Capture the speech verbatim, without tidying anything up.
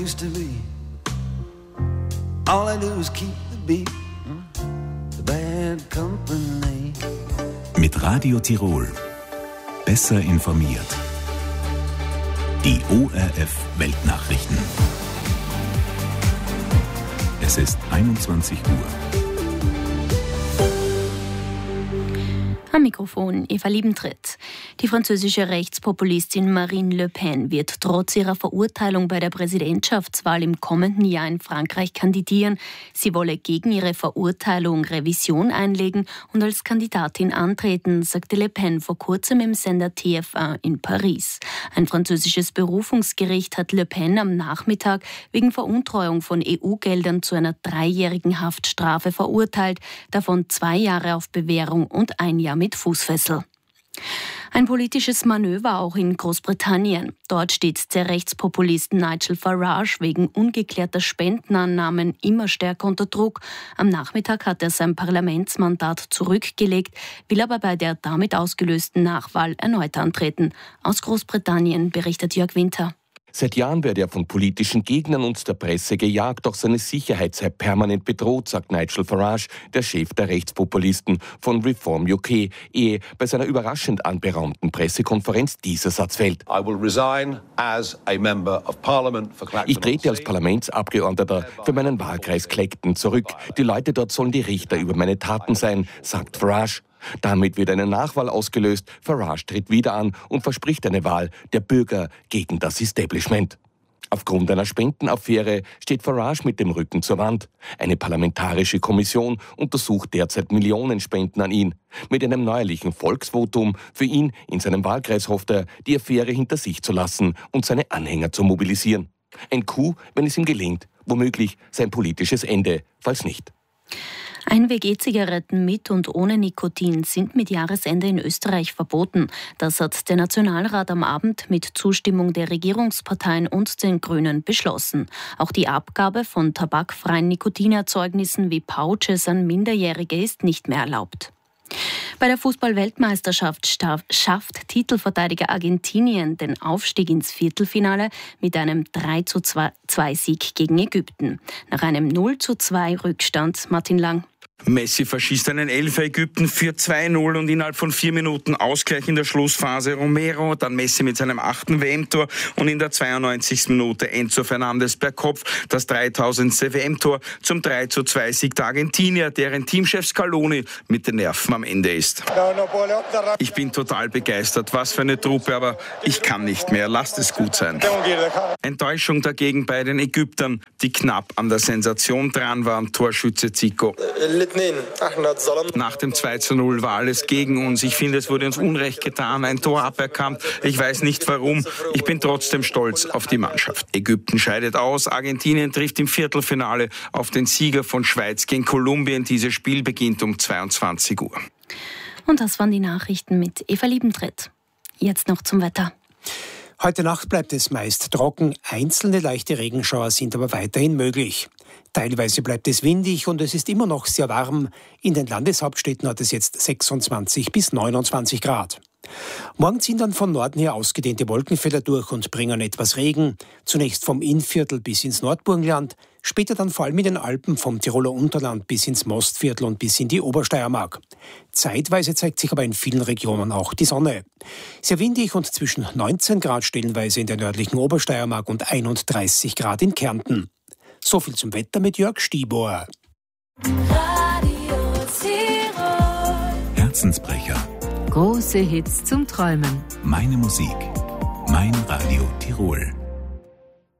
Used to be. All I do is keep the beat. The bad company. Mit Radio Tirol. Besser informiert. Die O R F Weltnachrichten. Es ist einundzwanzig Uhr. Am Mikrofon Eva Liebentritt. Die französische Rechtspopulistin Marine Le Pen wird trotz ihrer Verurteilung bei der Präsidentschaftswahl im kommenden Jahr in Frankreich kandidieren. Sie wolle gegen ihre Verurteilung Revision einlegen und als Kandidatin antreten, sagte Le Pen vor kurzem im Sender T F eins in Paris. Ein französisches Berufungsgericht hat Le Pen am Nachmittag wegen Veruntreuung von E U-Geldern zu einer dreijährigen Haftstrafe verurteilt, davon zwei Jahre auf Bewährung und ein Jahr mit Fußfessel. Ein politisches Manöver auch in Großbritannien. Dort steht der Rechtspopulist Nigel Farage wegen ungeklärter Spendenannahmen immer stärker unter Druck. Am Nachmittag hat er sein Parlamentsmandat zurückgelegt, will aber bei der damit ausgelösten Nachwahl erneut antreten. Aus Großbritannien berichtet Jörg Winter. Seit Jahren werde er von politischen Gegnern und der Presse gejagt, doch seine Sicherheit sei permanent bedroht, sagt Nigel Farage, der Chef der Rechtspopulisten von Reform U K, ehe bei seiner überraschend anberaumten Pressekonferenz dieser Satz fällt. I will resign as a member of Parliament for Clacton. Ich trete als Parlamentsabgeordneter für meinen Wahlkreis Clacton zurück. Die Leute dort sollen die Richter über meine Taten sein, sagt Farage. Damit wird eine Nachwahl ausgelöst, Farage tritt wieder an und verspricht eine Wahl der Bürger gegen das Establishment. Aufgrund einer Spendenaffäre steht Farage mit dem Rücken zur Wand. Eine parlamentarische Kommission untersucht derzeit Millionen Spenden an ihn. Mit einem neuerlichen Volksvotum für ihn in seinem Wahlkreis hofft er, die Affäre hinter sich zu lassen und seine Anhänger zu mobilisieren. Ein Coup, wenn es ihm gelingt, womöglich sein politisches Ende, falls nicht. Einweg-E-Zigaretten mit und ohne Nikotin sind mit Jahresende in Österreich verboten. Das hat der Nationalrat am Abend mit Zustimmung der Regierungsparteien und den Grünen beschlossen. Auch die Abgabe von tabakfreien Nikotinerzeugnissen wie Pouches an Minderjährige ist nicht mehr erlaubt. Bei der Fußball-Weltmeisterschaft schafft Titelverteidiger Argentinien den Aufstieg ins Viertelfinale mit einem drei zu zwei Sieg gegen Ägypten. Nach einem null zu zwei Rückstand, Martin Lang. Messi verschießt einen Elfer, Ägypten für zwei null und innerhalb von vier Minuten Ausgleich in der Schlussphase. Romero, dann Messi mit seinem achten W M-Tor und in der zweiundneunzigsten Minute Enzo Fernandes per Kopf das dreitausendste W M-Tor zum drei zu zwei Sieg der Argentinier, deren Teamchef Scaloni mit den Nerven am Ende ist. Ich bin total begeistert, was für eine Truppe, aber ich kann nicht mehr, lasst es gut sein. Enttäuschung dagegen bei den Ägyptern, die knapp an der Sensation dran waren, Torschütze Zico. Nach dem zwei zu null war alles gegen uns. Ich finde, es wurde uns Unrecht getan, ein Tor aberkannt. Ich weiß nicht warum. Ich bin trotzdem stolz auf die Mannschaft. Ägypten scheidet aus. Argentinien trifft im Viertelfinale auf den Sieger von Schweiz gegen Kolumbien. Dieses Spiel beginnt um zweiundzwanzig Uhr. Und das waren die Nachrichten mit Eva Liebentritt. Jetzt noch zum Wetter. Heute Nacht bleibt es meist trocken. Einzelne leichte Regenschauer sind aber weiterhin möglich. Teilweise bleibt es windig und es ist immer noch sehr warm. In den Landeshauptstädten hat es jetzt sechsundzwanzig bis neunundzwanzig Grad. Morgen ziehen dann von Norden her ausgedehnte Wolkenfelder durch und bringen etwas Regen. Zunächst vom Innviertel bis ins Nordburgenland, später dann vor allem in den Alpen vom Tiroler Unterland bis ins Mostviertel und bis in die Obersteiermark. Zeitweise zeigt sich aber in vielen Regionen auch die Sonne. Sehr windig und zwischen neunzehn Grad stellenweise in der nördlichen Obersteiermark und einunddreißig Grad in Kärnten. So viel zum Wetter mit Jörg Stiebohr. Radio Tirol. Herzensbrecher. Große Hits zum Träumen. Meine Musik. Mein Radio Tirol.